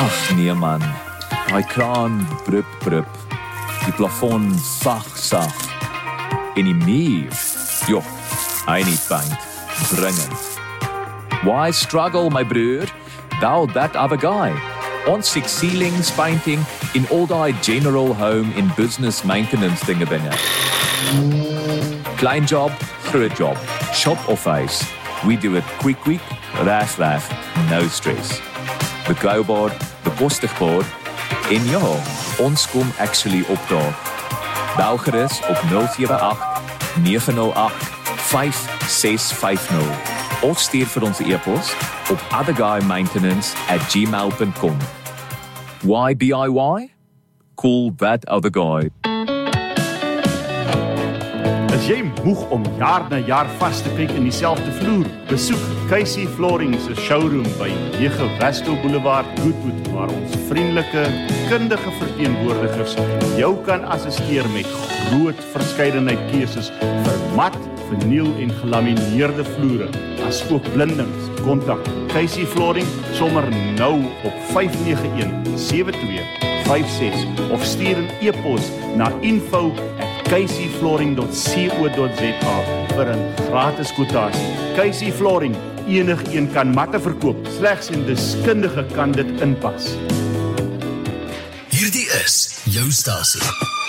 Ag nee man, die kraan brup, die plafon sag, en die muur, joh, hy nie paint, dringend. Why struggle, my broer? Thou that other guy. Ons six ceilings painting in all die general home in business maintenance dinge binne. Klein job, groot job, shop of face. We do it quick, reg, no stress. Betroubaar, bekostigbaar en ja, ons kom actually opdaag. Bel gerus op 078 908 5650 of stuur vir ons e-pos op otherguymaintenance@gmail.com. Why DIY? Call that other guy. As jy moeg om jaar na jaar vas te kyk in dieselfde vloer, besoek Casey Flooring se showroom by 9 Westel Boulevard, Goodwood, waar ons vriendelike, kundige verteenwoordigers jou kan assisteer met groot verskeidenheid keuses vir mat, verniel en gelamineerde vloere, as ook blindings. Kontak Casey Flooring sommer nou op 591-7256 of stuur 'n e-pos na info@caseyflooring.co.za vir 'n gratis kwotasie. Casey Flooring, enigeen kan matte verkoop, slegs 'n deskundige kan dit inpas. Hierdie is jou stasie.